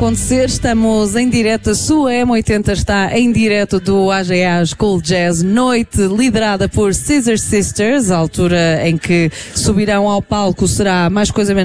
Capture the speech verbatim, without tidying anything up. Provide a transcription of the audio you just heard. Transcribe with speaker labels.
Speaker 1: acontecer. Estamos em direto, a sua M oitenta está em direto do A G A School Jazz, noite liderada por Scissor Sisters. A altura em que subirão ao palco será mais coisa menos